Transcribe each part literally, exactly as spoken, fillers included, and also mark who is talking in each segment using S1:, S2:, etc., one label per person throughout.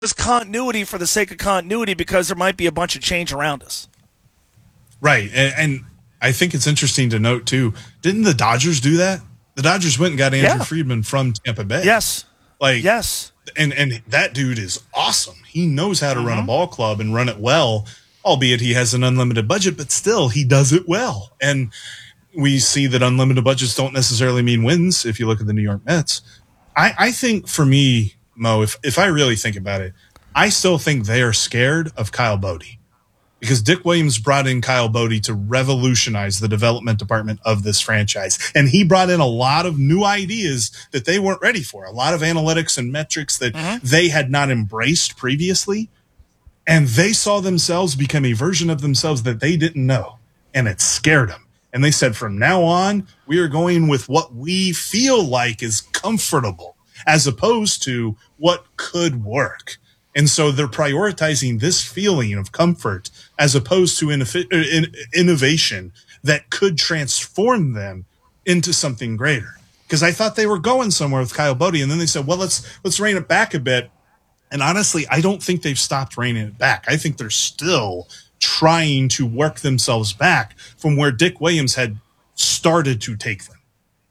S1: just continuity for the sake of continuity because there might be a bunch of change around us.
S2: Right. And, and I think it's interesting to note, too, didn't the Dodgers do that? The Dodgers went and got Andrew
S1: yeah.
S2: Friedman from Tampa Bay.
S1: Yes.
S2: Like,
S1: yes.
S2: And, and that dude is awesome. He knows how to mm-hmm. run a ball club and run it well, albeit he has an unlimited budget, but still he does it well. And we see that unlimited budgets don't necessarily mean wins if you look at the New York Mets. I, I think for me, Mo, if, if I really think about it, I still think they are scared of Kyle Bodie because Dick Williams brought in Kyle Bodie to revolutionize the development department of this franchise. And he brought in a lot of new ideas that they weren't ready for, a lot of analytics and metrics that mm-hmm. they had not embraced previously. And they saw themselves become a version of themselves that they didn't know. And it scared them. And they said, from now on, we are going with what we feel like is comfortable as opposed to what could work. And so they're prioritizing this feeling of comfort as opposed to in- innovation that could transform them into something greater. Because I thought they were going somewhere with Kyle Bodie, and then they said, well, let's let's rein it back a bit. And honestly, I don't think they've stopped reining it back. I think they're still trying to work themselves back from where Dick Williams had started to take them.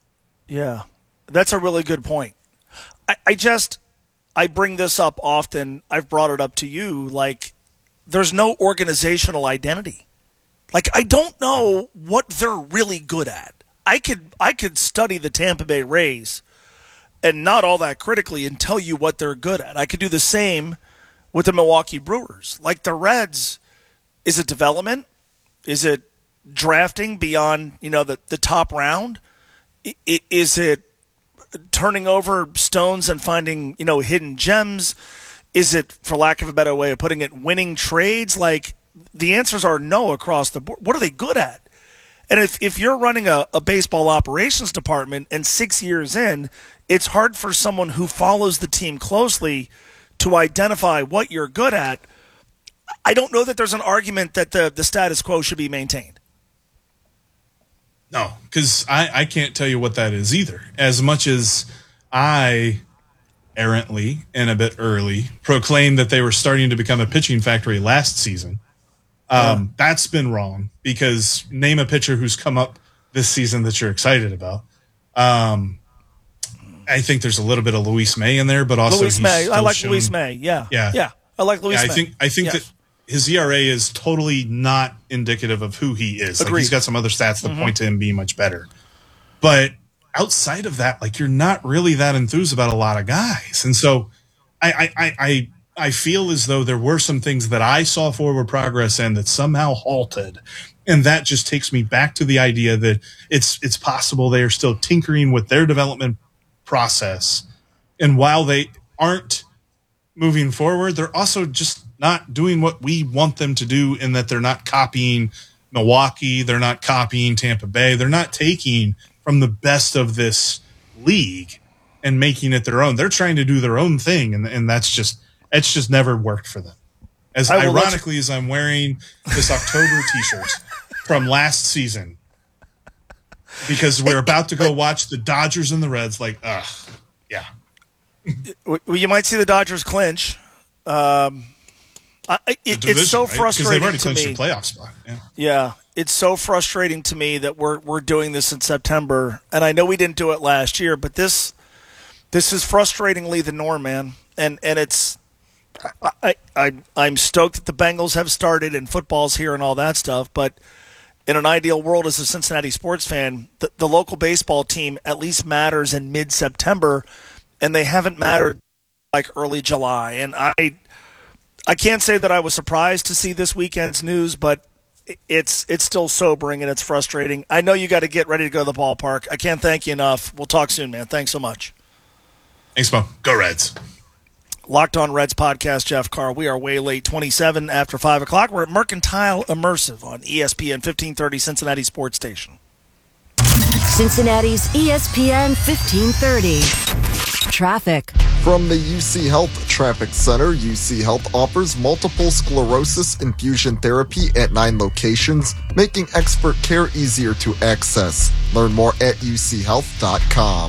S1: Yeah, that's a really good point. I, I just, I bring this up often. I've brought it up to you. Like, there's no organizational identity. Like, I don't know what they're really good at. I could, I could study the Tampa Bay Rays and not all that critically and tell you what they're good at. I could do the same with the Milwaukee Brewers. Like the Reds, is it development? Is it drafting beyond, you know, the, the top round? I, is it turning over stones and finding, you know, hidden gems? Is it, for lack of a better way of putting it, winning trades? Like, the answers are no across the board. What are they good at? And if, if you're running a, a baseball operations department and six years in, it's hard for someone who follows the team closely to identify what you're good at. I don't know that there's an argument that the, the status quo should be maintained.
S2: No, because I, I can't tell you what that is either. As much as I, errantly and a bit early, proclaimed that they were starting to become a pitching factory last season, um, yeah. that's been wrong because name a pitcher who's come up this season that you're excited about. Um, I think there's a little bit of Luis May in there, but also
S1: Luis May. I like shown, Luis May. Yeah,
S2: yeah,
S1: yeah. I like Luis
S2: yeah,
S1: May.
S2: I think I think
S1: yes.
S2: that his E R A is totally not indicative of who he is. Like, he's got some other stats that mm-hmm. point to him being much better, but outside of that, like, you're not really that enthused about a lot of guys, and so I I I I feel as though there were some things that I saw forward progress in that somehow halted. And that just takes me back to the idea that it's it's possible they are still tinkering with their development process. And while they aren't moving forward, they're also just not doing what we want them to do, in that they're not copying Milwaukee. They're not copying Tampa Bay. They're not taking from the best of this league and making it their own. They're trying to do their own thing. And, and that's just, it's just never worked for them. As ironically as I'm wearing this October t-shirt from last season, because we're about to go watch the Dodgers and the Reds. Like, ugh, yeah.
S1: Well, you might see the Dodgers clinch. Um, I, it, division, it's so
S2: right?
S1: frustrating
S2: they've already
S1: to
S2: clinched
S1: me.
S2: The playoff spot. Yeah.
S1: yeah, it's so frustrating to me that we're we're doing this in September, and I know we didn't do it last year, but this this is frustratingly the norm, man. And and it's I I I'm stoked that the Bengals have started and football's here and all that stuff, but in an ideal world, as a Cincinnati sports fan, the, the local baseball team at least matters in mid-September, and they haven't mattered like early July. And I I can't say that I was surprised to see this weekend's news, but it's it's still sobering and it's frustrating. I know you got to get ready to go to the ballpark. I can't thank you enough. We'll talk soon, man. Thanks so much.
S2: Thanks, Mo. Go Reds.
S1: Locked On Reds podcast, Jeff Carr. We are way late, twenty-seven after five o'clock. We're at Mercantile Immersive on E S P N fifteen thirty Cincinnati Sports Station.
S3: Cincinnati's E S P N fifteen thirty. Traffic.
S4: From the U C Health Traffic Center, U C Health offers multiple sclerosis infusion therapy at nine locations, making expert care easier to access. Learn more at u c health dot com.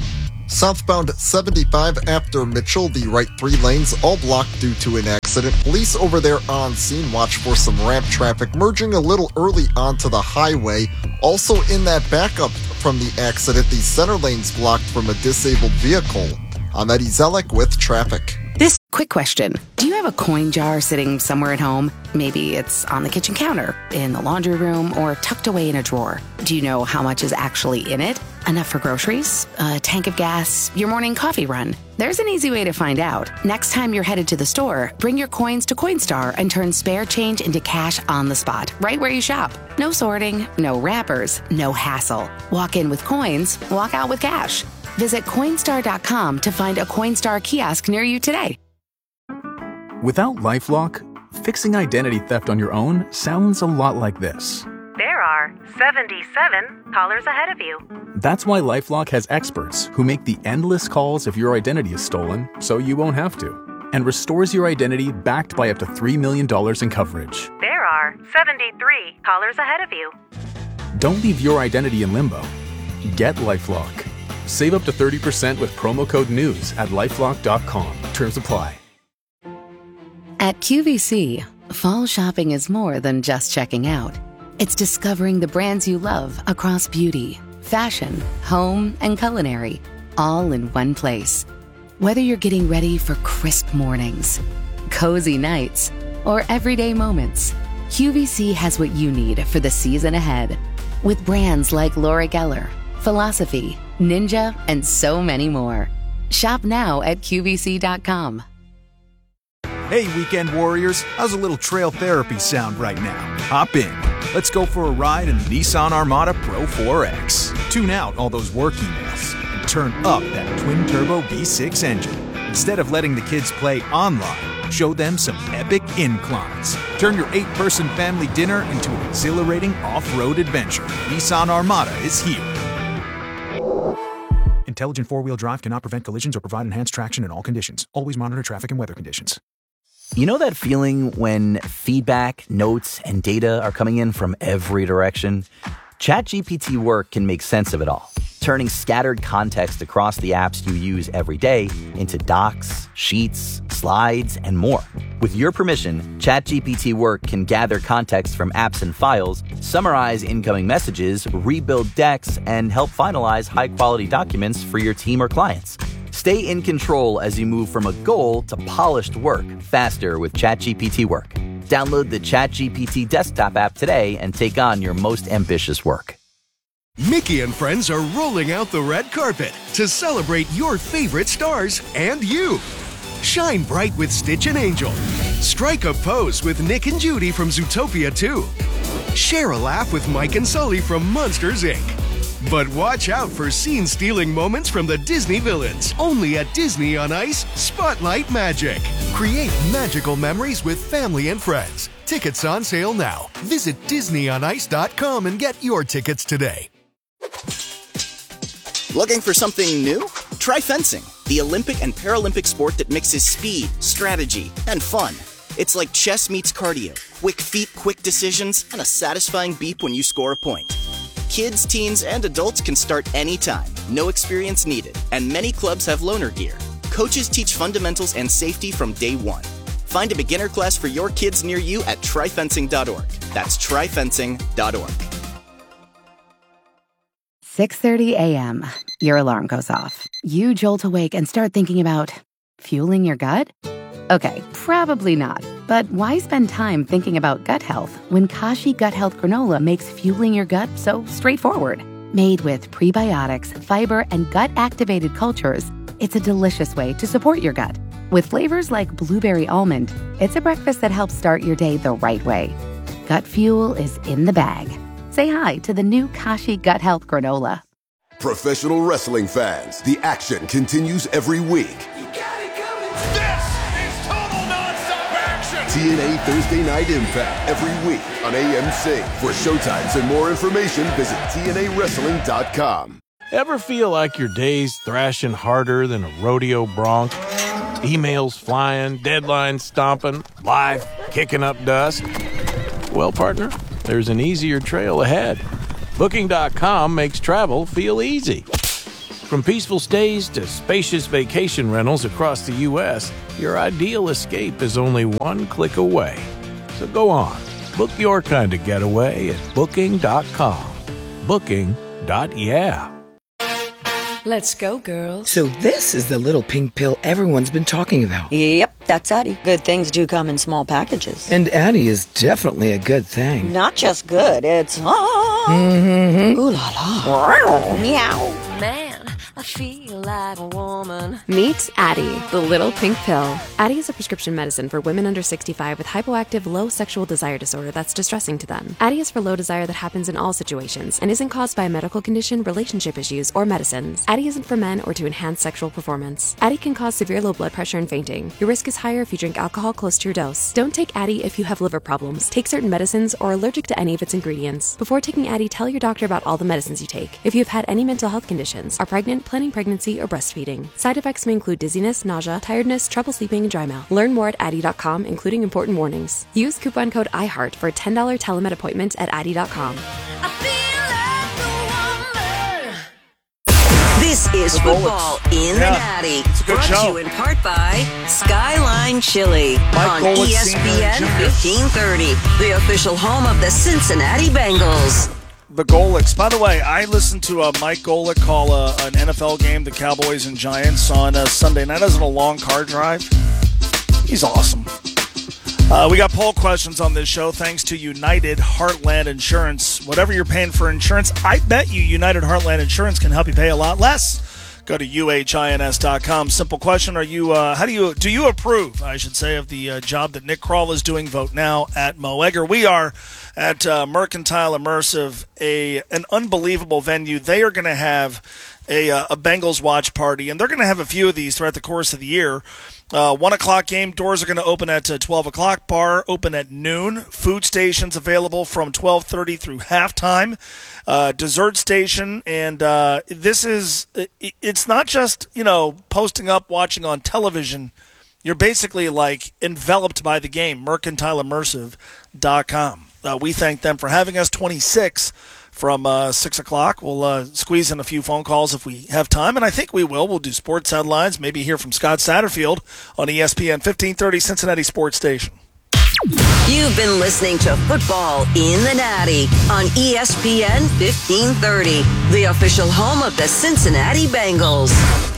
S4: Southbound seventy-five after Mitchell, the right three lanes all blocked due to an accident. Police over there on scene watch for some ramp traffic merging a little early onto the highway. Also in that backup from the accident, the center lane's blocked from a disabled vehicle. I'm Eddie Zellick with traffic.
S5: This quick question. Do you have a coin jar sitting somewhere at home? Maybe it's on the kitchen counter, in the laundry room, or tucked away in a drawer. Do you know how much is actually in it? Enough for groceries? A tank of gas? Your morning coffee run? There's an easy way to find out. Next time you're headed to the store, bring your coins to Coinstar and turn spare change into cash on the spot, right where you shop. No sorting, no wrappers, no hassle. Walk in with coins, walk out with cash. Visit Coinstar dot com to find a Coinstar kiosk near you today.
S6: Without LifeLock, fixing identity theft on your own sounds a lot like this.
S7: There are seventy-seven callers ahead of you.
S6: That's why LifeLock has experts who make the endless calls if your identity is stolen so you won't have to, and restores your identity backed by up to three million dollars in coverage.
S7: There are seventy-three callers ahead of you.
S6: Don't leave your identity in limbo. Get LifeLock. Save up to thirty percent with promo code NEWS at lifelock dot com. Terms apply.
S5: At Q V C, fall shopping is more than just checking out. It's discovering the brands you love across beauty, fashion, home, and culinary, all in one place. Whether you're getting ready for crisp mornings, cozy nights, or everyday moments, Q V C has what you need for the season ahead. With brands like Laura Geller, Philosophy, Ninja, and so many more. Shop now at Q V C dot com.
S8: Hey, weekend warriors, how's a little trail therapy sound right now? Hop in. Let's go for a ride in the Nissan Armada Pro four X. Tune out all those work emails and turn up that twin-turbo V six engine. Instead of letting the kids play online, show them some epic inclines. Turn your eight-person family dinner into an exhilarating off-road adventure. Nissan Armada is here. Intelligent four-wheel drive cannot prevent collisions or provide enhanced traction in all conditions. Always monitor traffic and weather conditions.
S9: You know that feeling when feedback, notes, and data are coming in from every direction? ChatGPT Work can make sense of it all, turning scattered context across the apps you use every day into docs, sheets, slides, and more. With your permission, ChatGPT Work can gather context from apps and files, summarize incoming messages, rebuild decks, and help finalize high-quality documents for your team or clients. Stay in control as you move from a goal to polished work faster with ChatGPT Work. Download the ChatGPT desktop app today and take on your most ambitious work.
S10: Mickey and friends are rolling out the red carpet to celebrate your favorite stars and you. Shine bright with Stitch and Angel. Strike a pose with Nick and Judy from Zootopia two. Share a laugh with Mike and Sully from Monsters, Incorporated. But watch out for scene-stealing moments from the Disney villains. Only at Disney on Ice Spotlight Magic. Create magical memories with family and friends. Tickets on sale now. Visit disney on ice dot com and get your tickets today.
S11: Looking for something new? Try fencing, the Olympic and Paralympic sport that mixes speed, strategy, and fun. It's like chess meets cardio. Quick feet, quick decisions, and a satisfying beep when you score a point. Kids, teens, and adults can start anytime. No experience needed. And many clubs have loaner gear. Coaches teach fundamentals and safety from day one. Find a beginner class for your kids near you at try fencing dot org. That's try fencing dot org.
S5: six thirty a.m. Your alarm goes off. You jolt awake and start thinking about fueling your gut? Okay, probably not. But why spend time thinking about gut health when Kashi Gut Health Granola makes fueling your gut so straightforward? Made with prebiotics, fiber, and gut-activated cultures, it's a delicious way to support your gut. With flavors like blueberry almond, it's a breakfast that helps start your day the right way. Gut fuel is in the bag. Say hi to the new Kashi Gut Health Granola.
S12: Professional wrestling fans, the action continues every week. T N A Thursday Night Impact every week on A M C. For showtimes and more information, visit T N A wrestling dot com.
S13: Ever feel like your day's thrashing harder than a rodeo bronc? Emails flying, deadlines stomping, life kicking up dust? Well, partner, there's an easier trail ahead. Booking dot com makes travel feel easy. From peaceful stays to spacious vacation rentals across the U S, your ideal escape is only one click away. So go on, book your kind of getaway at booking dot com. Booking dot yeah.
S14: Let's go, girls.
S15: So this is the little pink pill everyone's been talking about.
S16: Yep, that's Addie. Good things do come in small packages.
S15: And Addie is definitely a good thing.
S16: Not just good, it's... Ah.
S15: Mm-hmm.
S16: Ooh la la.
S14: Meow. Man, I feel like a woman.
S17: Meet Addie, the little pink pill. Addie is a prescription medicine for women under sixty-five with hypoactive low sexual desire disorder that's distressing to them. Addie is for low desire that happens in all situations and isn't caused by a medical condition, relationship issues, or medicines. Addie isn't for men or to enhance sexual performance. Addie can cause severe low blood pressure and fainting. Your risk is higher if you drink alcohol close to your dose. Don't take Addie if you have liver problems, take certain medicines, or are allergic to any of its ingredients. Before taking Addie, tell your doctor about all the medicines you take. If you have had any mental health conditions, are pregnant, planning pregnancy, or breastfeeding. Side effects may include dizziness, nausea, tiredness, trouble sleeping, and dry mouth. Learn more at Addie dot com, including important warnings. Use coupon code IHEART for a ten dollars telemed appointment at Addie dot com.
S18: This is Football in the
S1: Yeah,
S18: Natty,
S1: it's a good
S18: brought to
S1: show.
S18: you in part by Skyline Chili on
S1: Golick
S18: E S P N
S1: Senior Junior.
S18: fifteen thirty, the official home of the Cincinnati Bengals.
S1: The Golicks. By the way, I listened to uh, Mike Golick call uh, an N F L game, the Cowboys and Giants, on uh, Sunday night. As in a long car drive. He's awesome. Uh, we got poll questions on this show thanks to United Heartland Insurance. Whatever you're paying for insurance, I bet you United Heartland Insurance can help you pay a lot less. Go to U H I N S dot com. Simple question: Are you? Uh, how do you? Do you approve? I should say of the uh, job that Nick Kroll is doing. Vote now at Mo Egger. We are at uh, Mercantile Immersive, a an unbelievable venue. They are going to have a uh, a Bengals watch party, and they're going to have a few of these throughout the course of the year. Uh, one o'clock game doors are going to open at uh, twelve o'clock. Bar open at noon. Food stations available from twelve thirty through halftime. Uh, dessert station, and uh, this is it, it's not just you know posting up, watching on television. You're basically like enveloped by the game. Mercantile Immersive dot com. Uh, we thank them for having us. twenty-six from uh, six o'clock. We'll uh, squeeze in a few phone calls if we have time, and I think we will. We'll do sports headlines, maybe hear from Scott Satterfield on E S P N fifteen thirty Cincinnati Sports Station.
S18: You've been listening to Football in the Natty on E S P N fifteen thirty, the official home of the Cincinnati Bengals.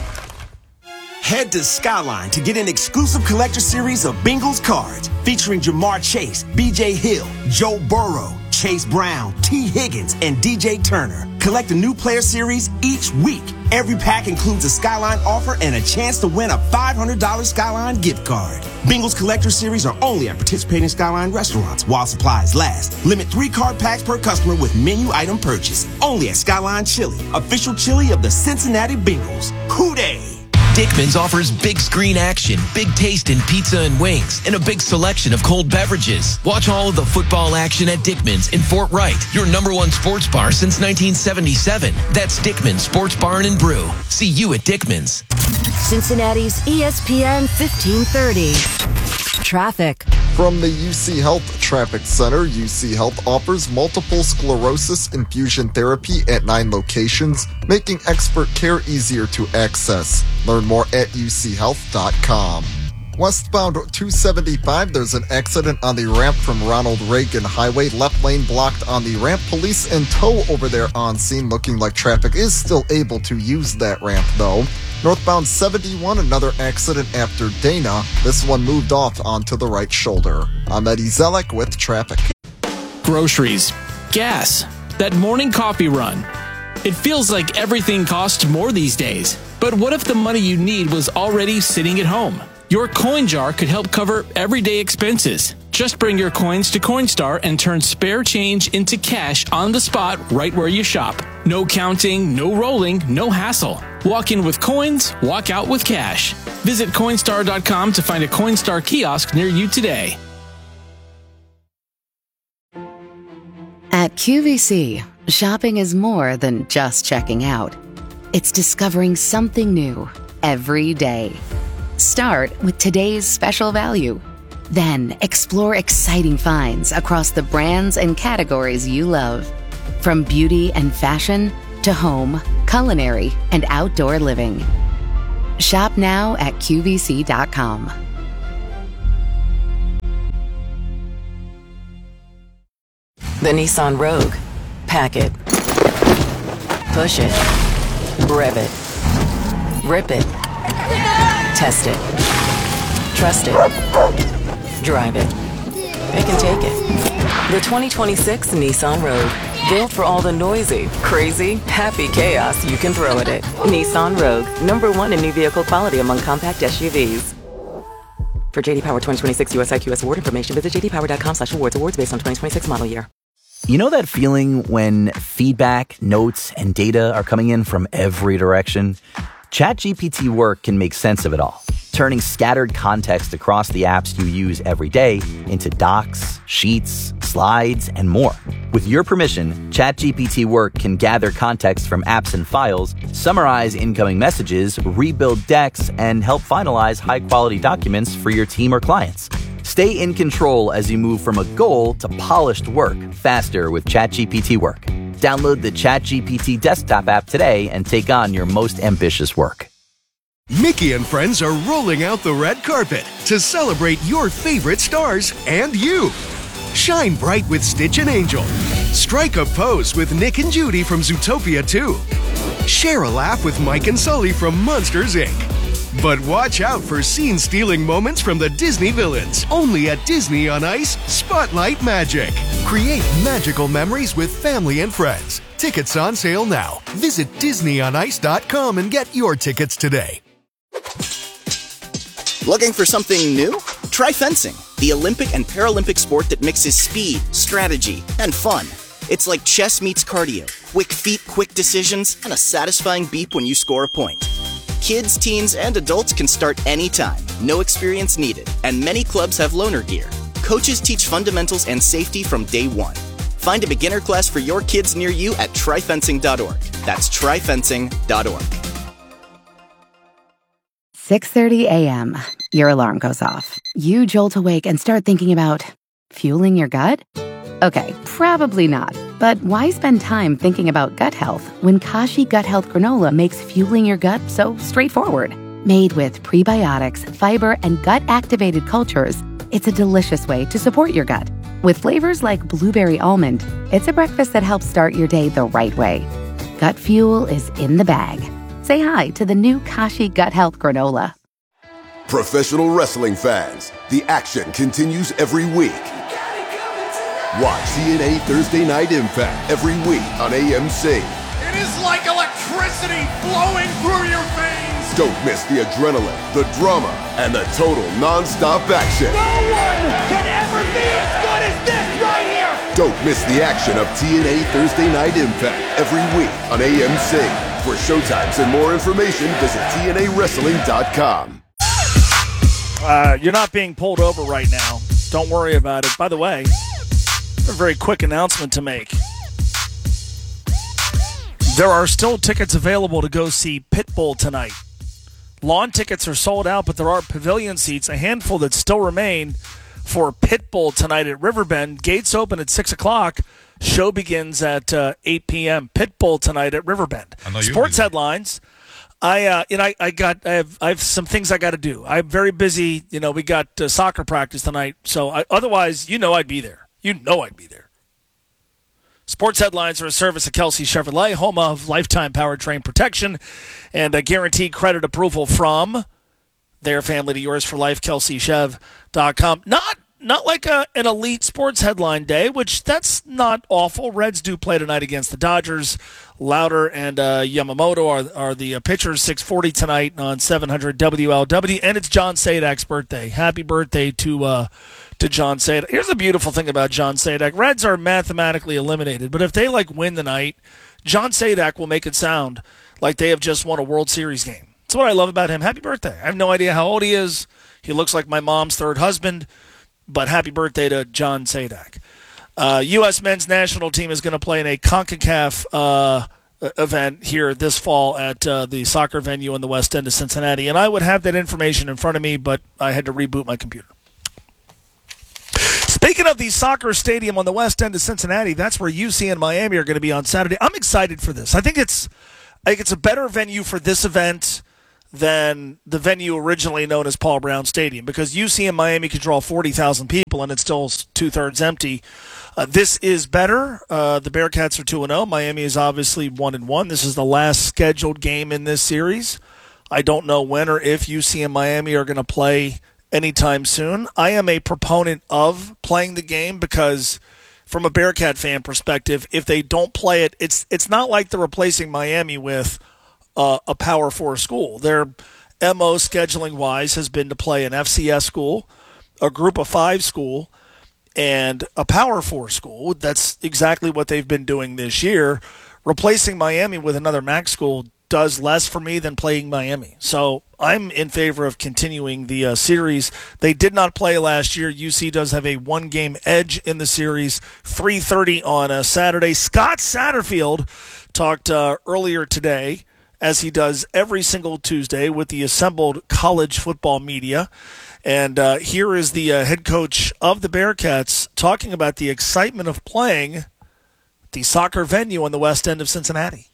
S19: Head to Skyline to get an exclusive collector series of Bengals cards featuring Jamar Chase, B J Hill, Joe Burrow, Chase Brown, T. Higgins, and D J Turner. Collect a new player series each week. Every pack includes a Skyline offer and a chance to win a five hundred dollars Skyline gift card. Bengals collector series are only at participating Skyline restaurants while supplies last. Limit three card packs per customer with menu item purchase. Only at Skyline Chili, official chili of the Cincinnati Bengals. Hoo-day!
S20: Dickman's offers big screen action, big taste in pizza and wings, and a big selection of cold beverages. Watch all of the football action at Dickman's in Fort Wright, your number one sports bar since nineteen seventy-seven. That's Dickman's Sports Bar and Brew. See you at Dickman's.
S3: Cincinnati's E S P N fifteen thirty. Traffic.
S4: From the U C Health Traffic Center, U C Health offers multiple sclerosis infusion therapy at nine locations, making expert care easier to access. Learn more at U C health dot com. Westbound two seventy-five, there's an accident on the ramp from Ronald Reagan Highway. Left lane blocked on the ramp. Police in tow over there on scene, looking like traffic is still able to use that ramp, though. Northbound seventy-one, another accident after Dana. This one moved off onto the right shoulder. I'm Eddie Zelek with traffic.
S21: Groceries, gas, that morning coffee run. It feels like everything costs more these days. But what if the money you need was already sitting at home? Your coin jar could help cover everyday expenses. Just bring your coins to Coinstar and turn spare change into cash on the spot right where you shop. No counting, no rolling, no hassle. Walk in with coins, walk out with cash. Visit Coinstar dot com to find a Coinstar kiosk near you today.
S5: At Q V C, shopping is more than just checking out. It's discovering something new every day. Start with today's special value. Then explore exciting finds across the brands and categories you love. From beauty and fashion to home, culinary, and outdoor living. Shop now at Q V C dot com.
S2: The Nissan Rogue. Pack it. Push it. Rev it. Rip it. Test it. Trust it. Drive it. It can take it. The twenty twenty-six Nissan Rogue. Built for all the noisy, crazy, happy chaos you can throw at it. Nissan Rogue. Number one in new vehicle quality among compact S U Vs. For J D Power twenty twenty-six U S I Q S award information, visit j d power dot com slash awards. Awards based on twenty twenty-six model year.
S9: You know that feeling when feedback, notes, and data are coming in from every direction? ChatGPT Work can make sense of it all, turning scattered context across the apps you use every day into docs, sheets, slides, and more. With your permission, ChatGPT Work can gather context from apps and files, summarize incoming messages, rebuild decks, and help finalize high-quality documents for your team or clients. Stay in control as you move from a goal to polished work faster with ChatGPT Work. Download the ChatGPT desktop app today and take on your most ambitious work.
S10: Mickey and friends are rolling out the red carpet to celebrate your favorite stars and you. Shine bright with Stitch and Angel. Strike a pose with Nick and Judy from Zootopia two. Share a laugh with Mike and Sully from Monsters, Incorporated. But watch out for scene-stealing moments from the Disney villains. Only at Disney on Ice Spotlight Magic. Create magical memories with family and friends. Tickets on sale now. Visit disney on ice dot com and get your tickets today.
S11: Looking for something new? Try fencing, the Olympic and Paralympic sport that mixes speed, strategy, and fun. It's like chess meets cardio. Quick feet, quick decisions, and a satisfying beep when you score a point. Kids, teens, and adults can start anytime. No experience needed. And many clubs have loaner gear. Coaches teach fundamentals and safety from day one. Find a beginner class for your kids near you at try fencing dot org. That's try fencing dot org.
S5: six thirty a.m. Your alarm goes off. You jolt awake and start thinking about fueling your gut? Okay, probably not. But why spend time thinking about gut health when Kashi Gut Health Granola makes fueling your gut so straightforward? Made with prebiotics, fiber, and gut-activated cultures, it's a delicious way to support your gut. With flavors like blueberry almond, it's a breakfast that helps start your day the right way. Gut fuel is in the bag. Say hi to the new Kashi Gut Health Granola.
S12: Professional wrestling fans, the action continues every week. Watch T N A Thursday Night Impact every week on A M C.
S22: It is like electricity flowing through your veins.
S12: Don't miss the adrenaline, the drama, and the total non-stop action.
S22: No one can ever be as good as this right here.
S12: Don't miss the action of T N A Thursday Night Impact every week on A M C. For showtimes and more information, visit T N A wrestling dot com.
S1: Uh, you're not being pulled over right now. Don't worry about it. By the way, a very quick announcement to make. There are still tickets available to go see Pitbull tonight. Lawn tickets are sold out, but there are pavilion seats, a handful that still remain for Pitbull tonight at Riverbend. Gates open at six o'clock. Show begins at uh, eight p.m. Pitbull tonight at Riverbend. Sports headlines. I uh, you know I, I got I have I have some things I got to do. I'm very busy. You know we got uh, soccer practice tonight, so I, otherwise you know I'd be there. You know I'd be there. Sports headlines are a service of Kelsey Chevrolet, home of lifetime powertrain protection and a guaranteed credit approval from their family to yours for life, kelsey chev dot com. Not not like a, an elite sports headline day, which that's not awful. Reds do play tonight against the Dodgers. Louder and uh, Yamamoto are, are the uh, pitchers, six forty tonight on seven hundred W L W, and it's John Sadek's birthday. Happy birthday to uh, to John Sadak. Here's the beautiful thing about John Sadak. Reds are mathematically eliminated, but if they like win the night, John Sadak will make it sound like they have just won a World Series game. That's what I love about him. Happy birthday. I have no idea how old he is. He looks like my mom's third husband, but happy birthday to John Sadak. Uh, U S men's national team is going to play in a CONCACAF uh, event here this fall at uh, the soccer venue in the west end of Cincinnati, and I would have that information in front of me, but I had to reboot my computer. Speaking of the soccer stadium on the west end of Cincinnati, that's where U C and Miami are going to be on Saturday. I'm excited for this. I think it's I think it's a better venue for this event than the venue originally known as Paul Brown Stadium, because U C and Miami could draw forty thousand people and it's still two-thirds empty. Uh, this is better. Uh, the Bearcats are two and oh. Miami is obviously one and one. This is the last scheduled game in this series. I don't know when or if U C and Miami are going to play anytime soon. I am a proponent of playing the game because from a Bearcat fan perspective, if they don't play it, it's it's not like they're replacing Miami with uh, a Power Four school. Their M O scheduling-wise has been to play an F C S school, a Group of Five school, and a Power Four school. That's exactly what they've been doing this year. Replacing Miami with another M A C school does less for me than playing Miami. So I'm in favor of continuing the uh, series. They did not play last year. U C does have a one-game edge in the series. three thirty on a Saturday. Scott Satterfield talked uh, earlier today, as he does every single Tuesday, with the assembled college football media. And uh, here is the uh, head coach of the Bearcats talking about the excitement of playing the soccer venue on the west end of Cincinnati.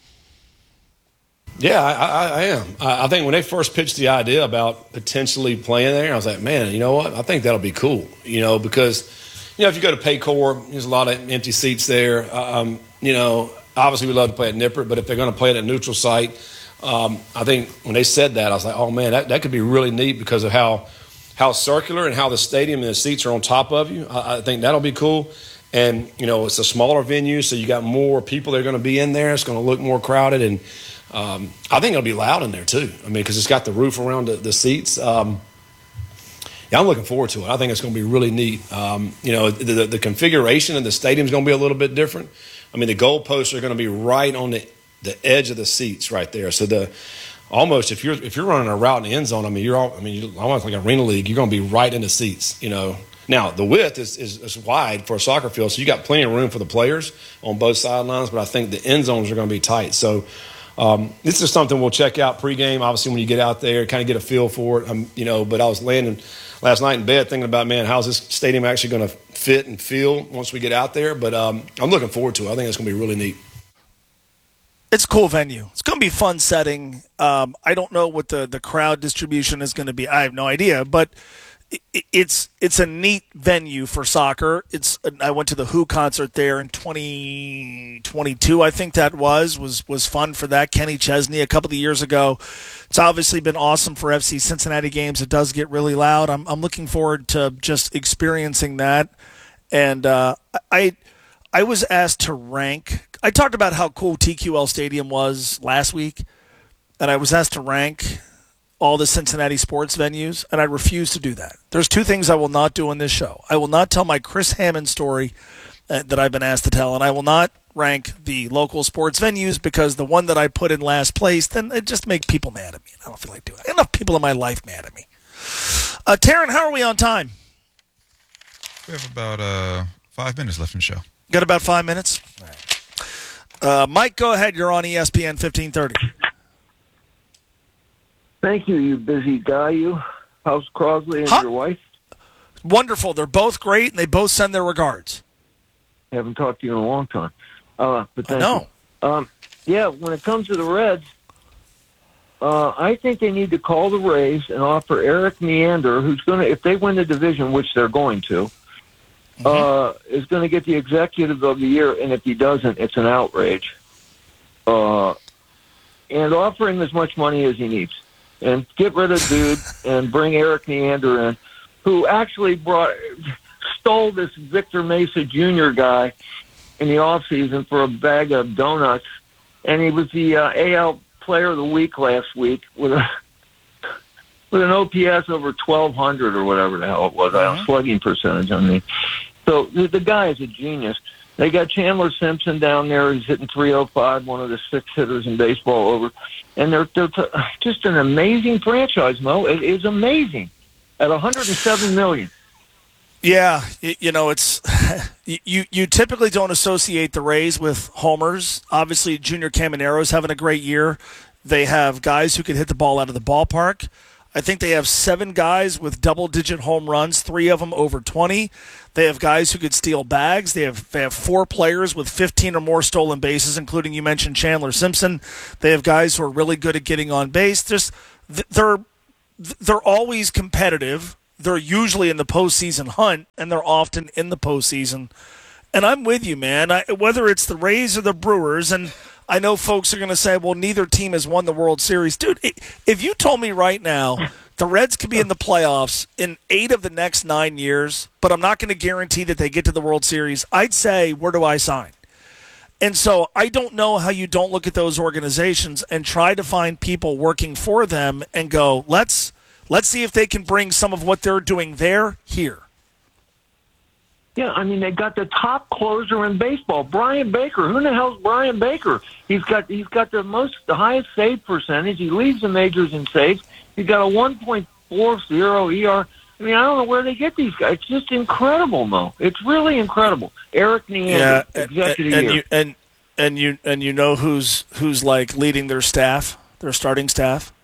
S6: Yeah, I, I, I am. I, I think when they first pitched the idea about potentially playing there, I was like, man, you know what? I think that'll be cool, you know, because, you know, if you go to Paycor, there's a lot of empty seats there. Um, you know, obviously we love to play at Nippert, but if they're going to play at a neutral site, um, I think when they said that, I was like, oh, man, that, that could be really neat because of how how circular and how the stadium and the seats are on top of you. I, I think that'll be cool. And, you know, it's a smaller venue, so you got more people that are going to be in there. It's going to look more crowded, and Um, I think it'll be loud in there too. I mean, because it's got the roof around the, the seats. Um, yeah, I'm looking forward to it. I think it's going to be really neat. Um, you know, the, the, the configuration of the stadium is going to be a little bit different. I mean, the goalposts are going to be right on the, the edge of the seats right there. So the almost if you're if you're running a route in the end zone, I mean, you're all, I mean, you're almost like Arena League. You're going to be right in the seats. You know. Now, the width is, is, is wide for a soccer field, so you got plenty of room for the players on both sidelines. But I think the end zones are going to be tight. So. Um, this is something we'll check out pregame. Obviously, when you get out there, kind of get a feel for it. Um, you know, but I was laying in, last night in bed thinking about, man, how's this stadium actually going to fit and feel once we get out there? But um, I'm looking forward to it. I think it's going to be really neat.
S1: It's a cool venue. It's going to be a fun setting. Um, I don't know what the, the crowd distribution is going to be. I have no idea, but it, it's it's a neat venue for soccer. It's I went to the Who concert there in twenty twenty-two, I think that was, was was fun for that. Kenny Chesney a couple of years ago. It's obviously been awesome for F C Cincinnati games. It does get really loud. I'm I'm looking forward to just experiencing that. And uh, I I was asked to rank. I talked about how cool T Q L Stadium was last week, and I was asked to rank all the Cincinnati sports venues, and I refuse to do that. There's two things I will not do in this show. I will not tell my Chris Hammond story uh, that I've been asked to tell, and I will not rank the local sports venues because the one that I put in last place, then it just makes people mad at me. I don't feel like doing it. I have enough people in my life mad at me. Uh, Taryn, how are we on time?
S7: We have about uh, five minutes left in the show.
S1: Got about five minutes? All right. Uh, Mike, go ahead. You're on E S P N fifteen thirty.
S23: Thank you, you busy guy, you. How's Crosley and huh? your wife?
S1: Wonderful. They're both great, and they both send their regards.
S23: I haven't talked to you in a long time. Uh, but thank
S1: I know.
S23: You. Um, yeah, when it comes to the Reds, uh, I think they need to call the Rays and offer Eric Neander, who's going to, if they win the division, which they're going to, mm-hmm. uh, is going to get the executive of the year, and if he doesn't, it's an outrage. Uh, and offer him as much money as he needs. And get rid of dude and bring Eric Neander in, who actually brought stole this Victor Mesa Junior guy in the offseason for a bag of donuts. And he was the uh, A L Player of the Week last week with a with an O P S over twelve hundred or whatever the hell it was. Uh-huh. I slugging percentage, I mean. So the, the guy is a genius. They got Chandler Simpson down there. He's hitting three oh five, one of the six hitters in baseball over. And they're, they're t- just an amazing franchise, Mo. It is amazing at one hundred seven million dollars.
S1: Yeah, you know, it's you. You typically don't associate the Rays with homers. Obviously, Junior Camanero's having a great year. They have guys who can hit the ball out of the ballpark. I think they have seven guys with double-digit home runs, three of them over twenty. They have guys who could steal bags. They have they have four players with fifteen or more stolen bases, including, you mentioned, Chandler Simpson. They have guys who are really good at getting on base. Just they're they're always competitive. They're usually in the postseason hunt, and they're often in the postseason. And I'm with you, man. I, whether it's the Rays or the Brewers, and I know folks are going to say, well, neither team has won the World Series. Dude, if you told me right now the Reds could be in the playoffs in eight of the next nine years, but I'm not going to guarantee that they get to the World Series, I'd say, where do I sign? And so I don't know how you don't look at those organizations and try to find people working for them and go, let's let's see if they can bring some of what they're doing there here.
S23: Yeah, I mean, they got the top closer in baseball, Brian Baker. Who the hell's Brian Baker? He's got he's got the most, the highest save percentage. He leads the majors in saves. He's got a one point four oh E R. I mean, I don't know where they get these guys. It's just incredible, Mo. It's really incredible. Eric Neander,
S1: yeah,
S23: executive
S1: and, and
S23: year.
S1: you and and you and you know who's who's like leading their staff, their starting staff.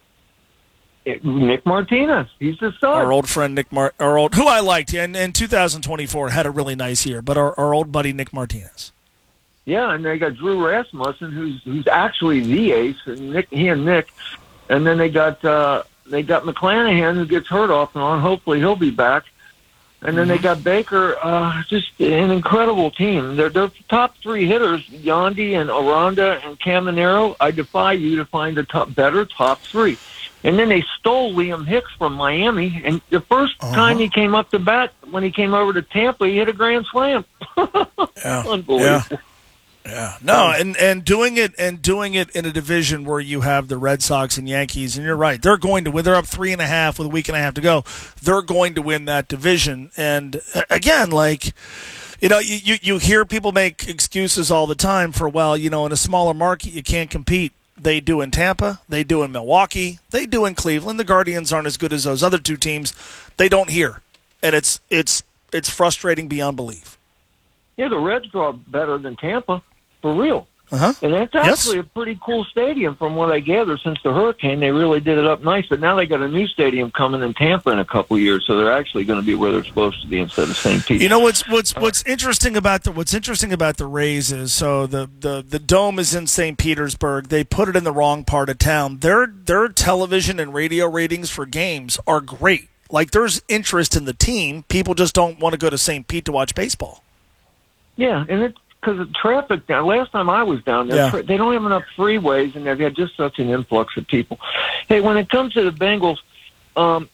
S23: Nick Martinez, he's the star.
S1: Our old friend Nick Mar, our old who I liked, and in two thousand twenty-four had a really nice year. But our, our old buddy Nick Martinez.
S23: Yeah, and they got Drew Rasmussen, who's who's actually the ace, and Nick, he and Nick, and then they got uh, they got McClanahan, who gets hurt off and on. Hopefully, he'll be back. And then mm-hmm. they got Baker, uh, just an incredible team. They're, they're top three hitters, Yandy and Aranda and Caminero. I defy you to find a top, better top three. And then they stole Liam Hicks from Miami, and the first uh-huh. time he came up to bat, when he came over to Tampa, he hit a grand slam.
S1: yeah.
S23: Unbelievable.
S1: Yeah. Yeah. No, and, and doing it and doing it in a division where you have the Red Sox and Yankees, and you're right, they're going to win. They're up three and a half with a week and a half to go. They're going to win that division. And again, like, you know, you, you, you hear people make excuses all the time for, well, you know, in a smaller market, you can't compete. They do in Tampa. They do in Milwaukee. They do in Cleveland. The Guardians aren't as good as those other two teams. They don't here. And it's it's it's frustrating beyond belief.
S23: Yeah, the Reds draw better than Tampa, for real.
S1: Uh-huh.
S23: And that's actually yes. a pretty cool stadium from what I gather. Since the hurricane, they really did it up nice. But now they got a new stadium coming in Tampa in a couple years, so they're actually going to be where they're supposed to be instead of Saint Pete.
S1: You know what's what's what's interesting about the what's interesting about the Rays is so the, the, the dome is in Saint Petersburg. They put it in the wrong part of town. Their their television and radio ratings for games are great. Like there's interest in the team. People just don't want to go to Saint Pete to watch baseball.
S23: Yeah, and it's because of traffic down. Last time I was down there,
S1: yeah.
S23: they don't have enough freeways, and they've had just such an influx of people. Hey, when it comes to the Bengals, um,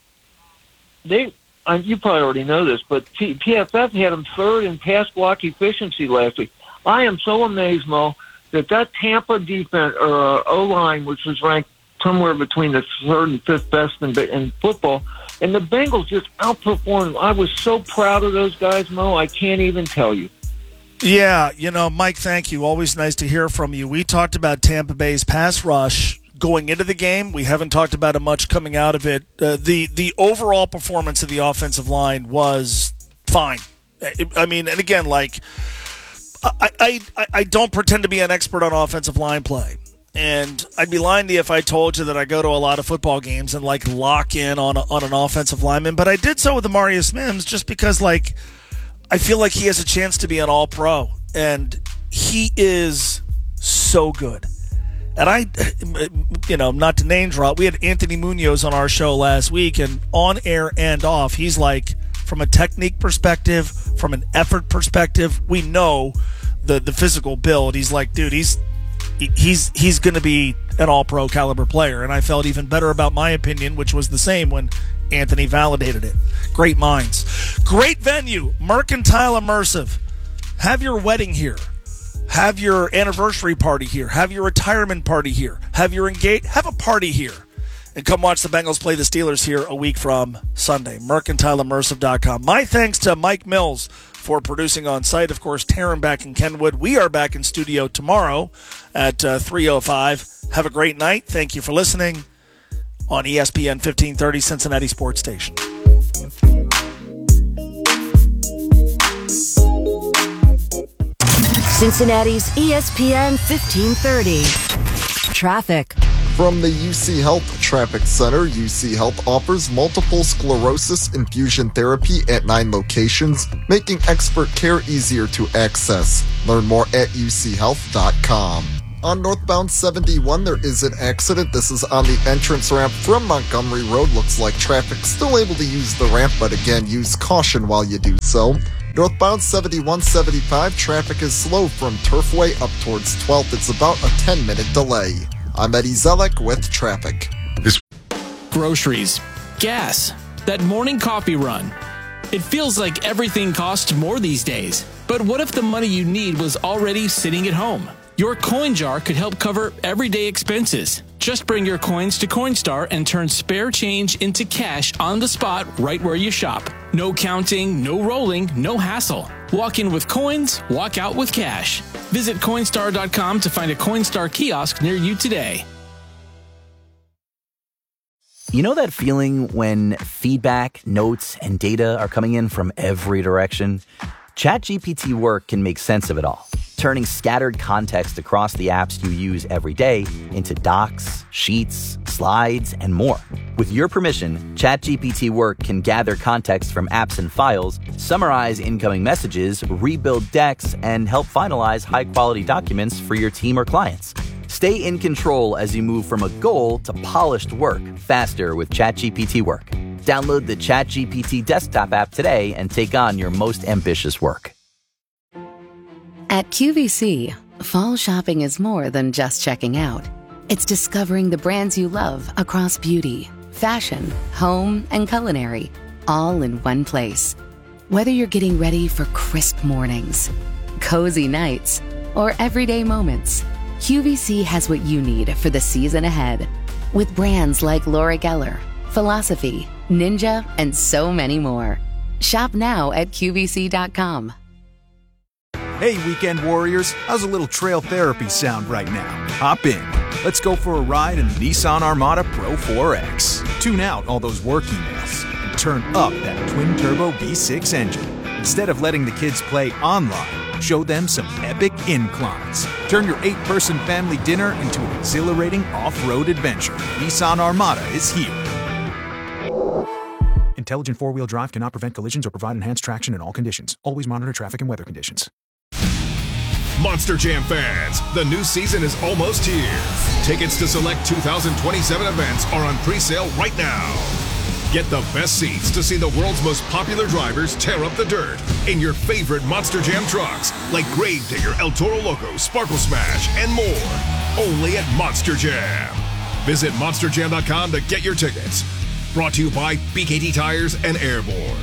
S23: they uh, you probably already know this, but P- PFF had them third in pass block efficiency last week. I am so amazed, Mo, that that Tampa defense or uh, O-line, which was ranked somewhere between the third and fifth best in, in football, and the Bengals just outperformed them. I was so proud of those guys, Mo, I can't even tell you.
S1: Yeah, you know, Mike, thank you. Always nice to hear from you. We talked about Tampa Bay's pass rush going into the game. We haven't talked about it much coming out of it. Uh, the the overall performance of the offensive line was fine. I mean, and again, like, I, I, I don't pretend to be an expert on offensive line play. And I'd be lying to you if I told you that I go to a lot of football games and, like, lock in on, a, on an offensive lineman. But I did so with Amarius Mims just because, like, I feel like he has a chance to be an all-pro, and he is so good. And I, you know, not to name drop, we had Anthony Munoz on our show last week, and on air and off, he's like, from a technique perspective, from an effort perspective, we know the the physical build. He's like, dude, he's he's he's going to be an all-pro caliber player, and I felt even better about my opinion, which was the same when Anthony validated it. Great minds. Great venue, Mercantile Immersive. Have your wedding here. Have your anniversary party here. Have your retirement party here. Have your engage. Have a party here. And come watch the Bengals play the Steelers here a week from Sunday. Mercantile Immersive dot com. My thanks to Mike Mills for producing on site. Of course, Taryn back in Kenwood. We are back in studio tomorrow at uh, three oh five. Have a great night. Thank you for listening on E S P N fifteen thirty, Cincinnati Sports Station.
S3: Cincinnati's E S P N fifteen thirty. Traffic.
S4: From the U C Health Traffic Center, U C Health offers multiple sclerosis infusion therapy at nine locations, making expert care easier to access. Learn more at u c health dot com. On northbound seventy-one, there is an accident. This is on the entrance ramp from Montgomery Road. Looks like traffic still able to use the ramp, but again, use caution while you do so. Northbound seventy-one seventy-five, traffic is slow from Turfway up towards twelfth. It's about a ten-minute delay. I'm Eddie Zelek with traffic.
S21: Groceries, gas, that morning coffee run. It feels like everything costs more these days. But what if the money you need was already sitting at home? Your coin jar could help cover everyday expenses. Just bring your coins to Coinstar and turn spare change into cash on the spot right where you shop. No counting, no rolling, no hassle. Walk in with coins, walk out with cash. Visit Coinstar dot com to find a Coinstar kiosk near you today.
S9: You know that feeling when feedback, notes, and data are coming in from every direction? ChatGPT Work can make sense of it all, turning scattered context across the apps you use every day into docs, sheets, slides, and more. With your permission, ChatGPT Work can gather context from apps and files, summarize incoming messages, rebuild decks, and help finalize high-quality documents for your team or clients. Stay in control as you move from a goal to polished work faster with ChatGPT Work. Download the ChatGPT desktop app today and take on your most ambitious work.
S5: At Q V C, fall shopping is more than just checking out. It's discovering the brands you love across beauty, fashion, home, and culinary, all in one place. Whether you're getting ready for crisp mornings, cozy nights, or everyday moments, Q V C has what you need for the season ahead. With brands like Laura Geller, Philosophy, Ninja, and so many more. Shop now at Q V C dot com.
S8: Hey, weekend warriors, how's a little trail therapy sound right now? Hop in. Let's go for a ride in the Nissan Armada Pro four X. Tune out all those work emails and turn up that twin-turbo V six engine. Instead of letting the kids play online, show them some epic inclines. Turn your eight-person family dinner into an exhilarating off-road adventure. Nissan Armada is here. Intelligent four-wheel drive cannot prevent collisions or provide enhanced traction in all conditions. Always monitor traffic and weather conditions.
S13: Monster Jam fans, the new season is almost here. Tickets to select two thousand twenty-seven events are on pre-sale right now. Get the best seats to see the world's most popular drivers tear up the dirt in your favorite Monster Jam trucks, like Gravedigger, El Toro Loco, Sparkle Smash, and more. Only at Monster Jam. Visit monster jam dot com to get your tickets. Brought to you by B K T Tires and Airborne.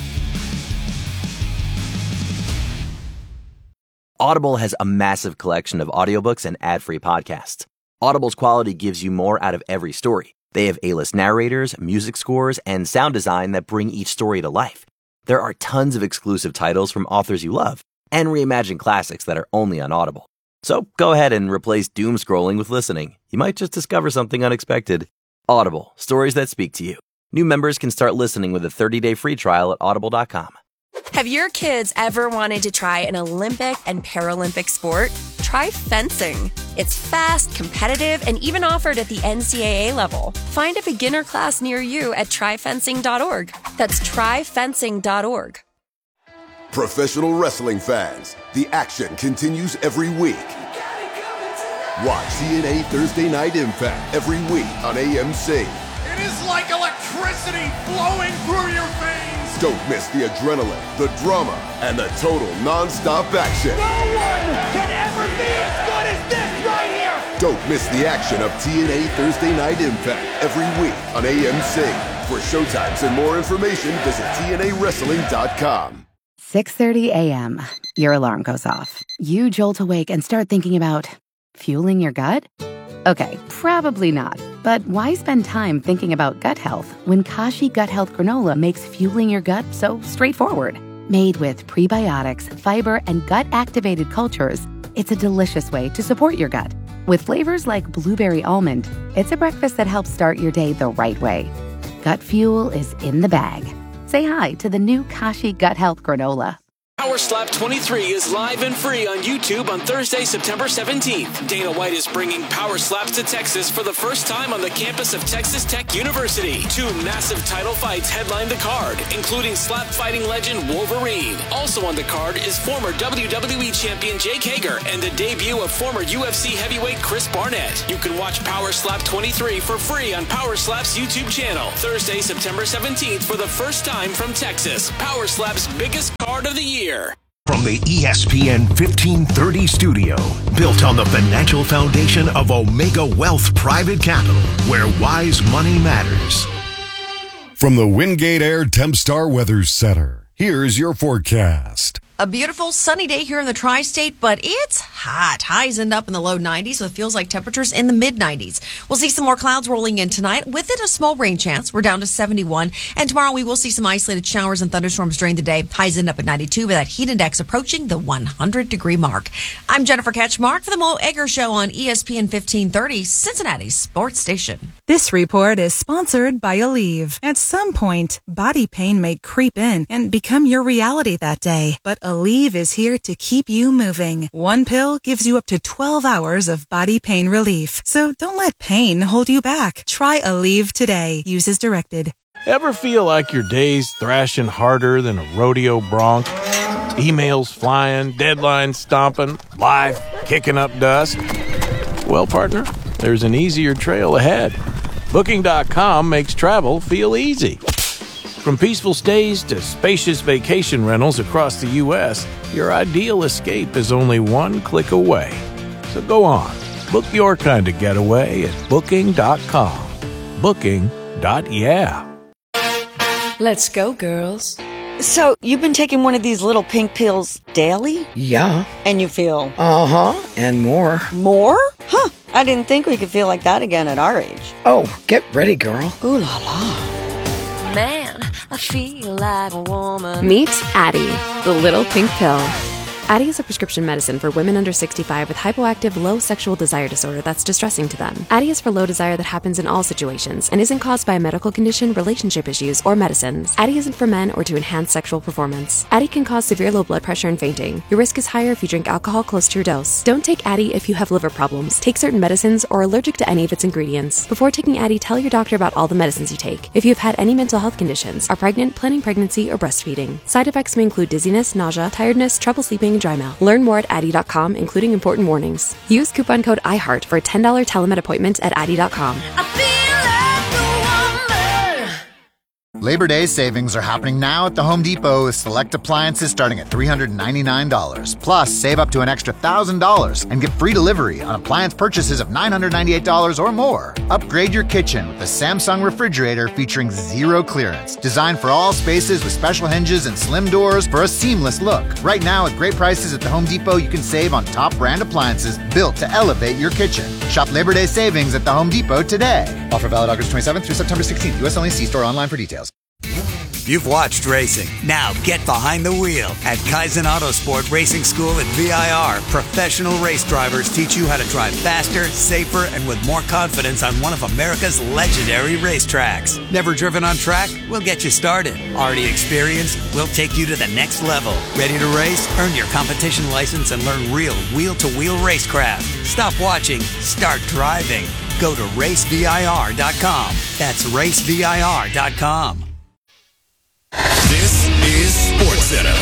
S9: Audible has a massive collection of audiobooks and ad-free podcasts. Audible's quality gives you more out of every story. They have A-list narrators, music scores, and sound design that bring each story to life. There are tons of exclusive titles from authors you love, and reimagined classics that are only on Audible. So go ahead and replace doom scrolling with listening. You might just discover something unexpected. Audible, stories that speak to you. New members can start listening with a thirty-day free trial at audible dot com.
S15: Have your kids ever wanted to try an Olympic and Paralympic sport? Try fencing. It's fast, competitive, and even offered at the N C double A level. Find a beginner class near you at try fencing dot org. That's try fencing dot org.
S12: Professional wrestling fans, the action continues every week. Watch T N A Thursday Night Impact every week on A M C.
S22: It is like electricity flowing through your veins.
S12: Don't miss the adrenaline, the drama, and the total non-stop action.
S22: No one can ever be as good as this right here.
S12: Don't miss the action of T N A Thursday Night Impact every week on A M C. For showtimes and more information, visit T N A wrestling dot com.
S5: six thirty a.m. Your alarm goes off. You jolt awake and start thinking about fueling your gut? Okay, probably not. But why spend time thinking about gut health when Kashi Gut Health Granola makes fueling your gut so straightforward? Made with prebiotics, fiber, and gut-activated cultures, it's a delicious way to support your gut. With flavors like blueberry almond, it's a breakfast that helps start your day the right way. Gut fuel is in the bag. Say hi to the new Kashi Gut Health Granola.
S21: Power Slap twenty-three is live and free on YouTube on Thursday, September seventeenth. Dana White is bringing Power Slaps to Texas for the first time on the campus of Texas Tech University. Two massive title fights headline the card, including slap fighting legend Wolverine. Also on the card is former W W E champion Jake Hager and the debut of former U F C heavyweight Chris Barnett. You can watch Power Slap twenty-three for free on Power Slap's YouTube channel. Thursday, September seventeenth for the first time from Texas. Power Slap's biggest card of the year.
S14: From the E S P N fifteen thirty studio, built on the financial foundation of Omega Wealth Private Capital, where wise money matters.
S16: From the Wingate Air Tempstar Weather Center, here's your forecast.
S17: A beautiful sunny day here in the tri-state, but it's hot. Highs end up in the low nineties, so it feels like temperatures in the mid nineties. We'll see some more clouds rolling in tonight. With it, a small rain chance. We're down to seventy-one. And tomorrow we will see some isolated showers and thunderstorms during the day. Highs end up at ninety-two with that heat index approaching the one hundred degree mark. I'm Jennifer Ketchmark for the Mo Egger Show on E S P N fifteen thirty, Cincinnati's sports station.
S24: This report is sponsored by Aleve. At some point, body pain may creep in and become your reality that day. But Aleve is here to keep you moving. One pill gives you up to twelve hours of body pain relief. So don't let pain hold you back. Try Aleve today. Use as directed.
S25: Ever feel like your day's thrashing harder than a rodeo bronc? Emails flying, deadlines stomping, life kicking up dust? Well, partner, there's an easier trail ahead. Booking dot com makes travel feel easy. From peaceful stays to spacious vacation rentals across the U S, your ideal escape is only one click away. So go on, book your kind of getaway at Booking dot com. Booking. Yeah.
S26: Let's go, girls. So, you've been taking one of these little pink pills daily?
S27: Yeah.
S26: And you feel?
S27: Uh-huh, and more.
S26: More? Huh, I didn't think we could feel like that again at our age.
S27: Oh, get ready, girl.
S26: Ooh la la.
S15: Man, I feel like a woman.
S28: Meet Addie, the little pink pill. Addie is a prescription medicine for women under sixty-five with hypoactive low sexual desire disorder that's distressing to them. Addie is for low desire that happens in all situations and isn't caused by a medical condition, relationship issues, or medicines. Addie isn't for men or to enhance sexual performance. Addie can cause severe low blood pressure and fainting. Your risk is higher if you drink alcohol close to your dose. Don't take Addie if you have liver problems, take certain medicines, or are allergic to any of its ingredients. Before taking Addie, tell your doctor about all the medicines you take. If you have had any mental health conditions, are pregnant, planning pregnancy, or breastfeeding. Side effects may include dizziness, nausea, tiredness, trouble sleeping, and dry mouth. Learn more at Addie dot com, including important warnings. Use coupon code IHEART for a ten dollars telemed appointment at Addie dot com.
S29: Labor Day savings are happening now at the Home Depot with select appliances starting at three hundred ninety-nine dollars. Plus, save up to an extra one thousand dollars and get free delivery on appliance purchases of nine hundred ninety-eight dollars or more. Upgrade your kitchen with the Samsung refrigerator featuring zero clearance. Designed for all spaces with special hinges and slim doors for a seamless look. Right now, at great prices at the Home Depot, you can save on top brand appliances built to elevate your kitchen. Shop Labor Day savings at the Home Depot today. Offer valid August twenty-seventh through September sixteenth. U S only. See store online for details.
S30: You've watched racing. Now get behind the wheel at Kaizen Autosport Racing School at V I R. Professional race drivers teach you how to drive faster, safer, and with more confidence on one of America's legendary racetracks. Never driven on track? We'll get you started. Already experienced? We'll take you to the next level. Ready to race? Earn your competition license and learn real wheel-to-wheel racecraft. Stop watching. Start driving. Go to race V I R dot com. That's race V I R dot com.
S13: This is SportsCenter.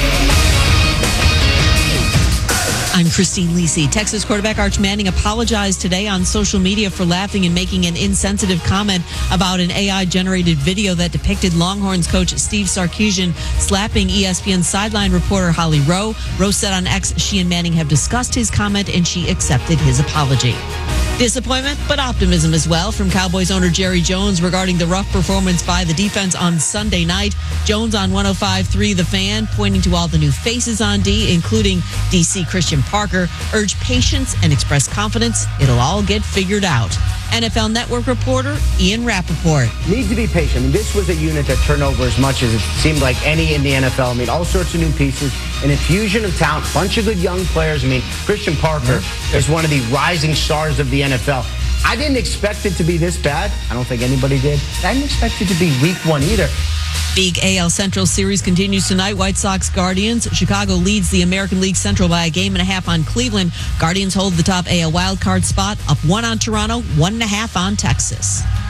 S31: I'm Christine Lisi. Texas quarterback Arch Manning apologized today on social media for laughing and making an insensitive comment about an A I-generated video that depicted Longhorns coach Steve Sarkisian slapping E S P N sideline reporter Holly Rowe. Rowe said on X she and Manning have discussed his comment and she accepted his apology. Disappointment, but optimism as well from Cowboys owner Jerry Jones regarding the rough performance by the defense on Sunday night. Jones on one oh five point three The Fan, pointing to all the new faces on D, including D C Christian Parker, urged patience and expressed confidence it'll all get figured out. N F L Network reporter Ian Rappaport.
S32: Need to be patient. I mean, this was a unit that turned over as much as it seemed like any in the N F L. I mean, all sorts of new pieces, an infusion of talent, bunch of good young players. I mean, Christian Parker yeah. is one of the rising stars of the N F L. I didn't expect it to be this bad. I don't think anybody did. I didn't expect it to be week one either.
S31: Big A L Central Series continues tonight. White Sox Guardians. Chicago leads the American League Central by a game and a half on Cleveland. Guardians hold the top A L wildcard spot, up one on Toronto, one and a half on Texas.